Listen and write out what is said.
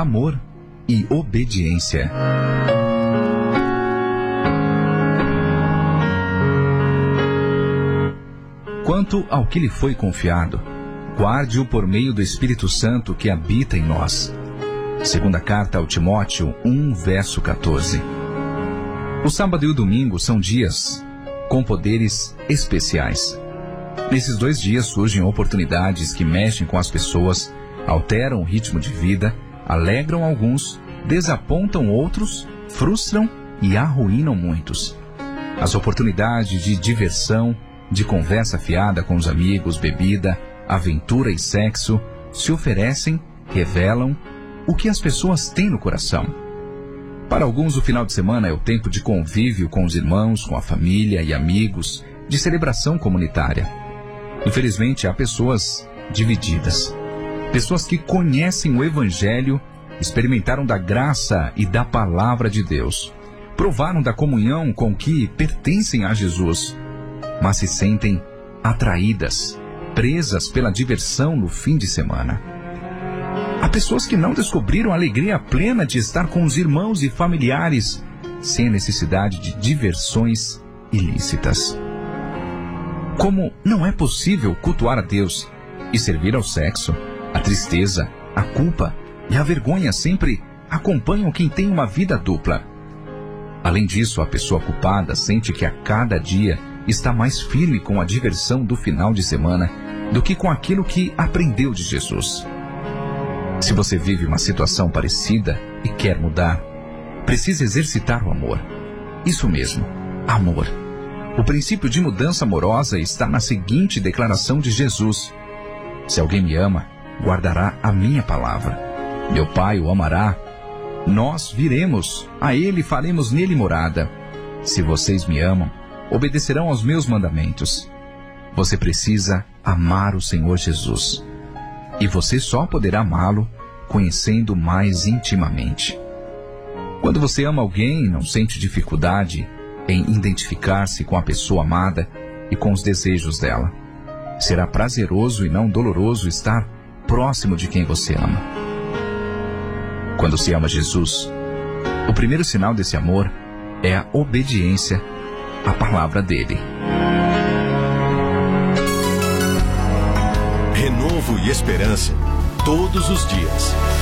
amor e obediência. Quanto ao que lhe foi confiado, guarde-o por meio do Espírito Santo que habita em nós. Segunda carta ao Timóteo 1, verso 14. O sábado e o domingo são dias com poderes especiais. Nesses 2 dias surgem oportunidades que mexem com as pessoas, alteram o ritmo de vida, alegram alguns, desapontam outros, frustram e arruinam muitos. As oportunidades de diversão, de conversa fiada com os amigos, bebida, aventura e sexo, se oferecem, revelam o que as pessoas têm no coração. Para alguns, o final de semana é o tempo de convívio com os irmãos, com a família e amigos, de celebração comunitária. Infelizmente, há pessoas divididas. Pessoas que conhecem o Evangelho, experimentaram da graça e da palavra de Deus, provaram da comunhão com que pertencem a Jesus, mas se sentem atraídas, presas pela diversão no fim de semana. Há pessoas que não descobriram a alegria plena de estar com os irmãos e familiares, sem a necessidade de diversões ilícitas. Como não é possível cultuar a Deus e servir ao sexo, a tristeza, a culpa e a vergonha sempre acompanham quem tem uma vida dupla. Além disso, a pessoa culpada sente que a cada dia está mais firme com a diversão do final de semana do que com aquilo que aprendeu de Jesus. Se você vive uma situação parecida e quer mudar, precisa exercitar o amor. Isso mesmo, amor. O princípio de mudança amorosa está na seguinte declaração de Jesus: se alguém me ama, guardará a minha palavra. Meu Pai o amará. Nós viremos a ele e faremos nele morada. Se vocês me amam, obedecerão aos meus mandamentos. Você precisa amar o Senhor Jesus. E você só poderá amá-lo conhecendo mais intimamente. Quando você ama alguém, não sente dificuldade em identificar-se com a pessoa amada e com os desejos dela. Será prazeroso e não doloroso estar próximo de quem você ama. Quando se ama Jesus, o primeiro sinal desse amor é a obediência à palavra dele. Renovo e esperança todos os dias.